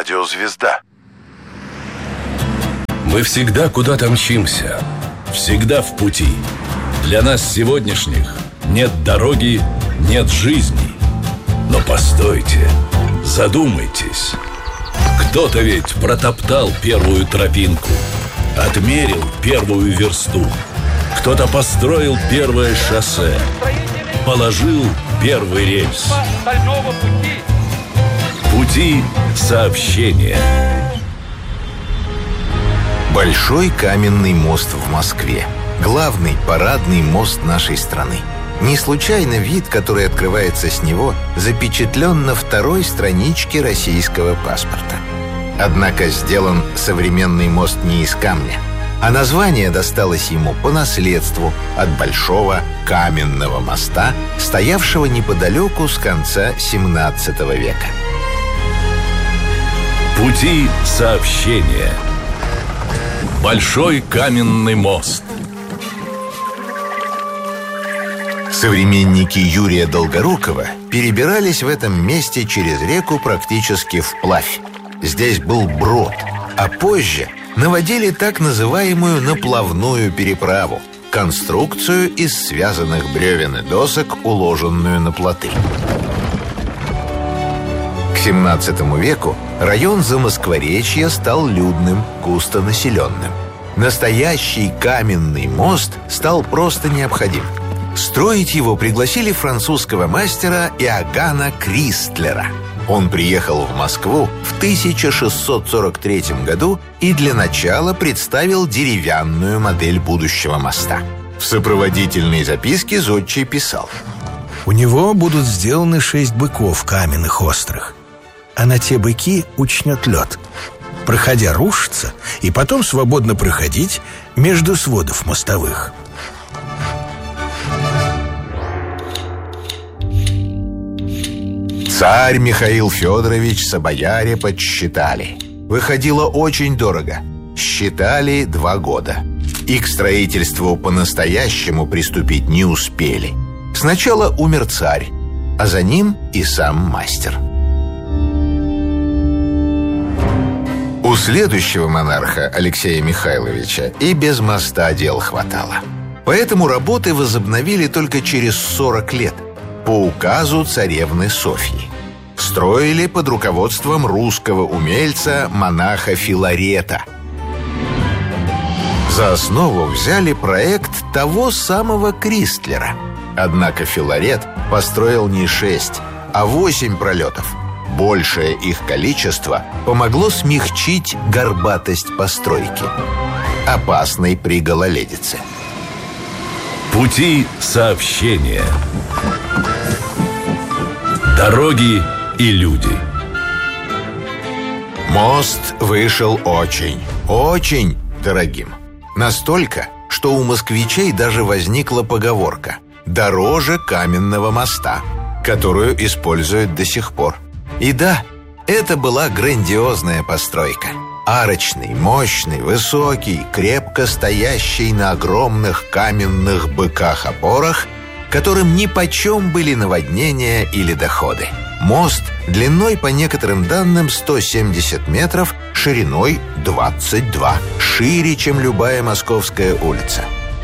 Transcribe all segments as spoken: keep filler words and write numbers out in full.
Радиозвезда. Мы всегда куда-то мчимся, всегда в пути. Для нас сегодняшних нет дороги, нет жизни. Но постойте, задумайтесь. Кто-то ведь протоптал первую тропинку, отмерил первую версту. Кто-то построил первое шоссе, положил первый рельс. Пути сообщения. Большой каменный мост в Москве. Главный парадный мост нашей страны. Не случайно вид, который открывается с него, запечатлен на второй страничке российского паспорта. Однако сделан современный мост не из камня, а название досталось ему по наследству от большого каменного моста, стоявшего неподалеку с конца семнадцатого века. Пути сообщения. Большой каменный мост. Современники Юрия Долгорукова перебирались в этом месте через реку практически вплавь. Здесь был брод, а позже наводили так называемую наплавную переправу – конструкцию из связанных бревен и досок, уложенную на плоты. К семнадцатому веку район Замоскворечья стал людным, густонаселенным. Настоящий каменный мост стал просто необходим. Строить его пригласили французского мастера Иоганна Кристлера. Он приехал в Москву в тысяча шестьсот сорок третьем году и для начала представил деревянную модель будущего моста. В сопроводительной записке зодчий писал: «У него будут сделаны шесть быков каменных острых, а на те быки учнет лед, проходя рушится, и потом свободно проходить между сводов мостовых». Царь Михаил Федорович собояре подсчитали. Выходило очень дорого. Считали два года. И к строительству по-настоящему приступить не успели. Сначала умер царь, а за ним и сам мастер. У следующего монарха, Алексея Михайловича, и без моста дел хватало. Поэтому работы возобновили только через сорок лет по указу царевны Софьи. Строили под руководством русского умельца, монаха Филарета. За основу взяли проект того самого Кристлера. Однако Филарет построил не шесть, а восемь пролетов. Большее их количество помогло смягчить горбатость постройки, опасной при гололедице. Пути сообщения. Дороги и люди. Мост вышел очень, очень дорогим. Настолько, что у москвичей даже возникла поговорка «дороже каменного моста», которую используют до сих пор. И да, это была грандиозная постройка. Арочный, мощный, высокий, крепко стоящий на огромных каменных быках-опорах, которым нипочем были наводнения или доходы. Мост длиной, по некоторым данным, сто семьдесят метров, шириной двадцать два, шире, чем любая московская улица.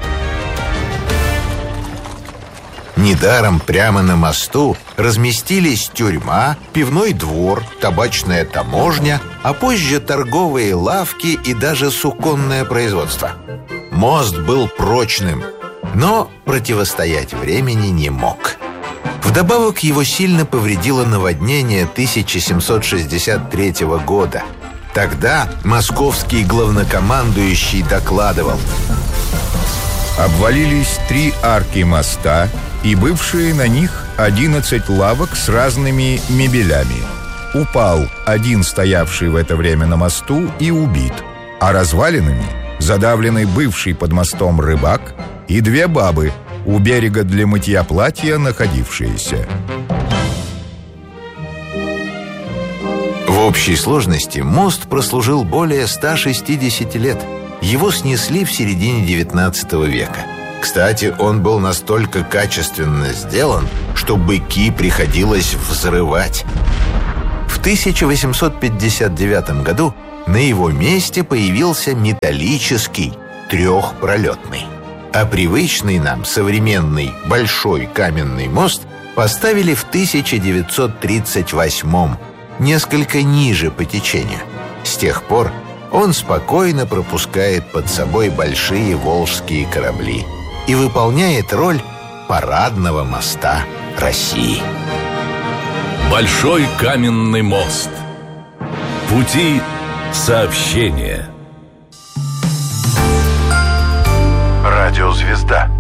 Недаром прямо на мосту разместились тюрьма, пивной двор, табачная таможня, а позже торговые лавки и даже суконное производство. Мост был прочным, но противостоять времени не мог. Вдобавок его сильно повредило наводнение тысяча семьсот шестьдесят третьего года. Тогда московский главнокомандующий докладывал: обвалились три арки моста и бывшие на них одиннадцать лавок с разными мебелями. Упал один стоявший в это время на мосту и убит, а развалинами задавленный бывший под мостом рыбак и две бабы, у берега для мытья платья находившиеся. В общей сложности мост прослужил более ста шестидесяти лет. Его снесли в середине девятнадцатого века. Кстати, он был настолько качественно сделан, что быки приходилось взрывать. В тысяча восемьсот пятьдесят девятом году на его месте появился металлический трехпролетный. А привычный нам современный большой каменный мост поставили в тысяча девятьсот тридцать восьмом, несколько ниже по течению. С тех пор он спокойно пропускает под собой большие волжские корабли и выполняет роль парадного моста России. Большой каменный мост. Пути сообщения. Радиозвезда.